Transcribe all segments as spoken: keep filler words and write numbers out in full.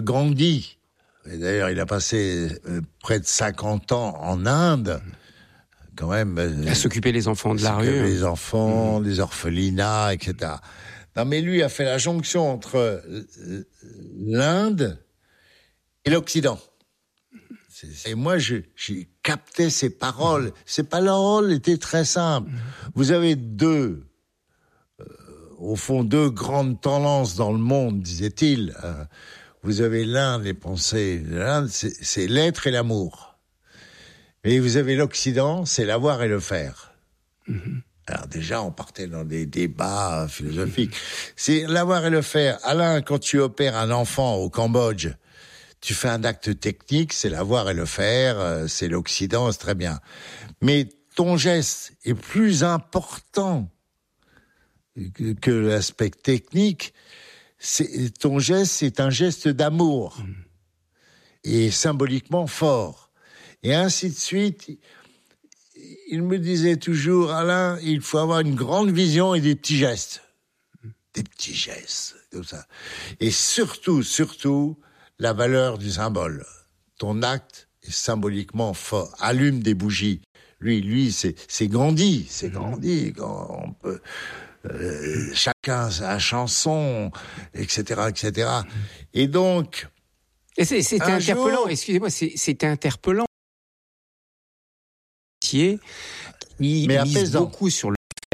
Gandhi. Et d'ailleurs, il a passé euh, près de cinquante ans en Inde, quand même. Euh, à s'occuper des enfants de la rue. Les enfants, mmh. les orphelinats, et cetera. Non, mais lui a fait la jonction entre l'Inde et l'Occident. Et moi, je, j'ai capté ses paroles. Mmh. Ses paroles étaient très simples. Mmh. Vous avez deux, euh, au fond, deux grandes tendances dans le monde, disait-il. Euh, vous avez l'Inde, les pensées de l'Inde, c'est, c'est l'être et l'amour. Et vous avez l'Occident, c'est l'avoir et le faire. Mmh. Alors déjà, on partait dans des débats philosophiques. Mmh. C'est l'avoir et le faire. Alain, quand tu opères un enfant au Cambodge, tu fais un acte technique, c'est l'avoir et le faire, c'est l'Occident, c'est très bien. Mais ton geste est plus important que, que l'aspect technique. C'est, ton geste, c'est un geste d'amour. Mmh. Et symboliquement fort. Et ainsi de suite. Il me disait toujours, Alain, il faut avoir une grande vision et des petits gestes. Des petits gestes, comme ça. Et surtout, surtout, la valeur du symbole. Ton acte est symboliquement fort. Allume des bougies. Lui, lui, c'est, c'est Gandhi. C'est Gandhi. On peut, euh, chacun sa chanson, et cetera, et cetera. Et donc... Et c'est, c'est interpellant, jour... excusez-moi, c'est, c'est interpellant. Qui Mais mise beaucoup sur le fait,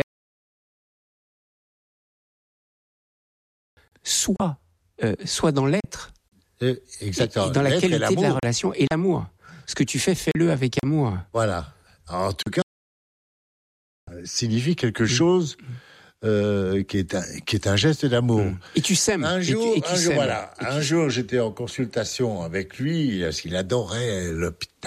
soit, euh, soit dans l'être, euh, exactement. Et, et dans la l'être qualité de la relation et l'amour. Ce que tu fais, fais-le avec amour. Voilà. Alors, en tout cas, ça signifie quelque chose euh, qui est un, qui est un geste d'amour. Et tu sèmes. Un jour, et tu, et tu un jour, sèmes. voilà. Et un tu... jour, j'étais en consultation avec lui parce qu'il adorait l'hôpital.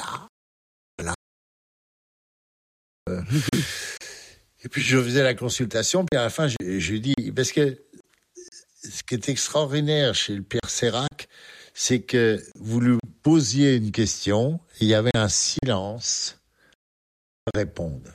Et puis je faisais la consultation, puis à la fin, je, je lui dis, parce que ce qui est extraordinaire chez le père Sérac, c'est que vous lui posiez une question, et il y avait un silence pour répondre.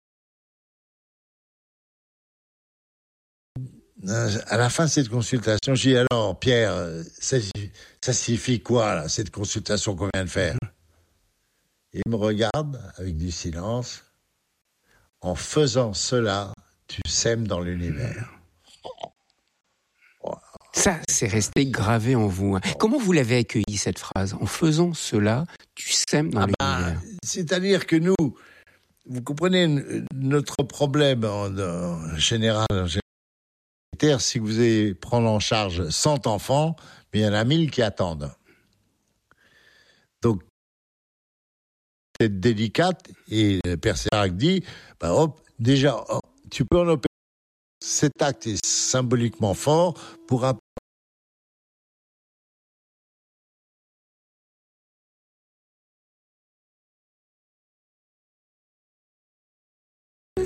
À la fin de cette consultation, je dis, alors Pierre, ça, ça signifie quoi, là, cette consultation qu'on vient de faire? Et il me regarde avec du silence. En faisant cela, tu sèmes dans l'univers. Wow. Ça, c'est resté gravé en vous. Comment vous l'avez accueilli, cette phrase? En faisant cela, tu sèmes dans ah l'univers. Bah, c'est-à-dire que nous, vous comprenez, notre problème en, en général, en général, c'est que vous allez prendre en charge cent enfants, mais il y en a mille qui attendent. Donc, c'est délicate, et le père Sérac dit, bah hop, déjà, hop, tu peux en opérer. Cet acte est symboliquement fort pour